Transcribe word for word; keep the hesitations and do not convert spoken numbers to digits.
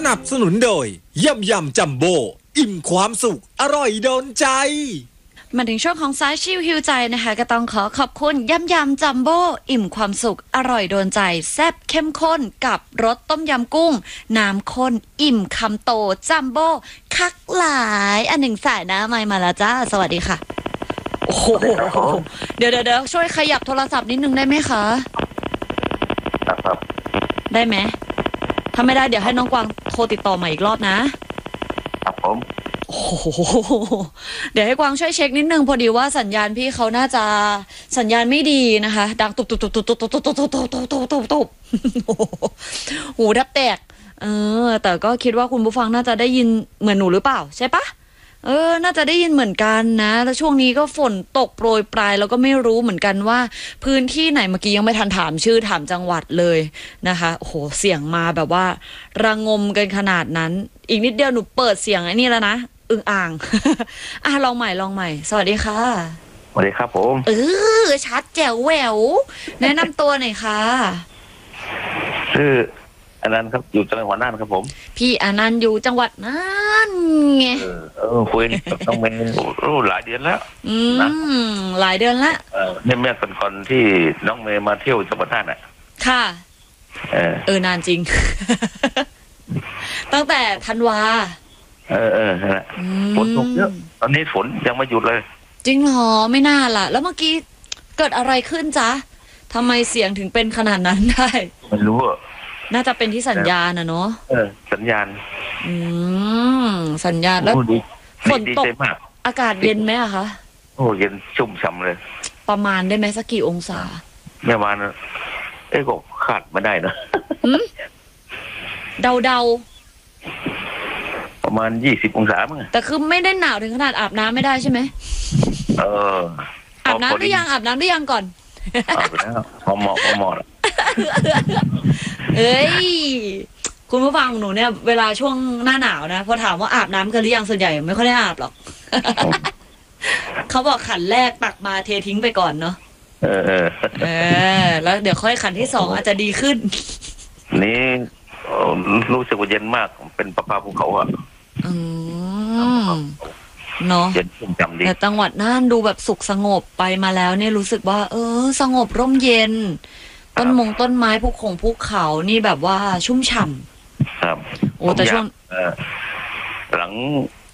นับสนุนโดยยำยำจัมโบ้อิ่มความสุขอร่อยโดนใจมาถึงช่วงของสายชิลฮิวใจนะคะก็ต้องขอขอบคุณยำยำจัมโบ้อิ่มความสุขอร่อยโดนใจแซ่บเข้มข้นกับรสต้มยำกุ้งน้ำข้นอิ่มคำโตจัมโบ้คักหลายอันหนึ่งสายน้ำไมมาแล้วจ้าสวัสดีค่ะโอ้โหเดี๋ยวเดี๋ยวช่วยขยับโทรศัพท์นิดนึงได้ไหมคะครับได้ไหมถ้าไม่ได้เดี๋ยวให้น้องกวางโทรติดต่อมาอีกรอบนะครับผมโอ้โหเดี๋ยวให้กวางช่วยเช็คนิดนึงพอดีว่าสัญญาณพี่เขาน่าจะสัญญาณไม่ดีนะคะดังตุบตุบตุบตุบตุบตุบตุบตุบตุบตุบตุบตุบตุบตุบหูแทบแตกเออแต่ก็คิดว่าคุณผู้ฟังน่าจะได้ยินเหมือนหนูหรือเปล่าใช่ปะเออน่าจะได้ยินเหมือนกันนะแล้วช่วงนี้ก็ฝนตกโปรยปลายแล้วก็ไม่รู้เหมือนกันว่าพื้นที่ไหนเมื่อกี้ยังไม่ทันถามชื่อถามจังหวัดเลยนะคะโอ้โหเสียงมาแบบว่าระงมกันขนาดนั้นอีกนิดเดียวหนูเปิดเสียงไอ้นี่แล้วนะอึ่งอ่าง อ่ะลองใหม่ลองใหม่สวัสดีค่ะสวัสดีครับผมเออชัดแจ๋วแหววแนะนำตัวหน่อยค่ะชื่ออนันต์ครับอยู่จังหวัดน่านครับผมพี่อนันต์อยู่จังหวัดน่านไงเออเออคุยกับน้องเมย์รู้หลายเดือนแล้วอืมหลายเดือนละเออเนี่ยแม่เป็นคนที่น้องเมย์มาเที่ยวจังหวัดน่านอ่ะค่ะเออเออนานจริง ตั้งแต่ธันวาเออเออนั่นแหละฝนตกเยอะตอนนี้ฝนยังไม่หยุดเลยจริงเหรอไม่น่าล่ะแล้วเมื่อกี้เกิดอะไรขึ้นจ๊ะทำไมเสียงถึงเป็นขนาดนั้นได้ไม่รู้อ่ะน่าจะเป็นที่สัญญาณนะเนาะเออสัญญาณอืมสัญญาณแล้วฝนตกอากาศเย็นไหมอะคะโอ้เย็นชุ่มฉ่ำเลยประมาณได้ไหมสักกี่องศาแม่วานเอ้ก็ขาดไม่ได้นะเดาเดาประมาณยี่สิบองศามั้งแต่คือไม่ได้หนาวถึงขนาดอาบน้ำไม่ได้ใช่ไหมเอออาบน้ำหรือยังอาบน้ำหรือยังก่อนอาบแล้วพอเหมาะพอเหมาะเอ้ยคุณผู้ฟังหนูเนี่ยเวลาช่วงหน้าหนาวนะพอถามว่าอาบน้ำกันหรือยังส่วนใหญ่ไม่ค่อยได้อาบหรอก เขาบอกขันแรกตักมาเททิ้งไปก่อนเนาะเออเออเออแล้วเดี๋ยวค่อยขันที่สองอาจจะดีขึ้นนี่รู้สึกว่าเย็นมากเป็นประภาภูเขาอ่ะอืมเนาะแต่จังหวัดน่านดูแบบสุขสงบไปมาแล้วเนี่ยรู้สึกว่าเออสงบร่มเย็นต้นมงต้นไม้ภูเขาภูเขานี่แบบว่าชุ่มฉ่ำครับโอ้แต่ช่วงหลัง